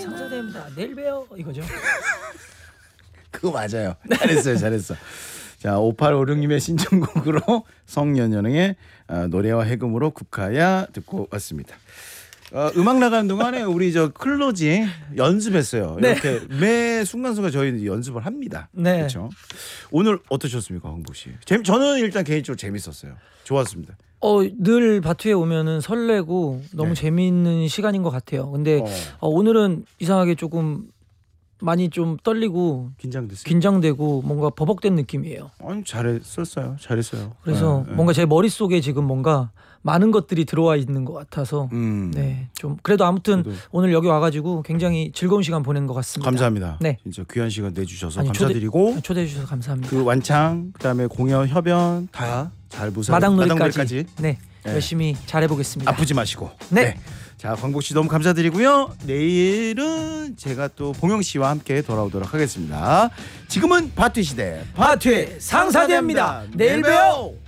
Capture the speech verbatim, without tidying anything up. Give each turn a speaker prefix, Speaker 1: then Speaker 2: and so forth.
Speaker 1: 상사대입니다. 내일 봬요 이거죠.
Speaker 2: 그거 맞아요. 잘했어요, 잘했어. 자, 오팔오육님의 신청곡으로 성년연영의 어, 노래와 해금으로 국화야 듣고 왔습니다. 어, 음악 나가는 동안에 우리 저 클로징 연습했어요.
Speaker 1: 네.
Speaker 2: 이렇게 매 순간순간 저희는 연습을 합니다.
Speaker 1: 네.
Speaker 2: 그렇죠. 오늘 어떠셨습니까, 황보 씨? 재미, 저는 일단 개인적으로 재밌었어요. 좋았습니다.
Speaker 1: 어, 늘 바투에 오면은 설레고 너무
Speaker 2: 네.
Speaker 1: 재미있는 시간인 것 같아요. 근데
Speaker 2: 어,
Speaker 1: 어, 오늘은 이상하게 조금 많이 좀 떨리고
Speaker 2: 긴장됐어요.
Speaker 1: 긴장되고 뭔가 버벅된 느낌이에요.
Speaker 2: 아니 잘했었어요. 잘했어요.
Speaker 1: 그래서
Speaker 2: 네, 네.
Speaker 1: 뭔가 제 머릿속에 지금 뭔가 많은 것들이 들어와 있는 것 같아서
Speaker 2: 음,
Speaker 1: 네, 좀 그래도 아무튼
Speaker 2: 저도
Speaker 1: 오늘 여기 와가지고 굉장히 즐거운 시간 보낸 것 같습니다.
Speaker 2: 감사합니다.
Speaker 1: 네.
Speaker 2: 진짜 귀한 시간 내주셔서
Speaker 1: 아니,
Speaker 2: 감사드리고
Speaker 1: 초대, 초대해 주셔서 감사합니다.
Speaker 2: 그 완창 그다음에 공연 협연 다 잘 무사
Speaker 1: 마당놀이까지
Speaker 2: 마당놀이까지
Speaker 1: 네,
Speaker 2: 네.
Speaker 1: 열심히 잘해보겠습니다.
Speaker 2: 아프지 마시고.
Speaker 1: 네.
Speaker 2: 자, 광복 씨 너무 감사드리고요. 내일은 제가 또 봉영 씨와 함께 돌아오도록 하겠습니다. 지금은 바투 시대
Speaker 1: 바투의 상사대입니다. 내일 봬요.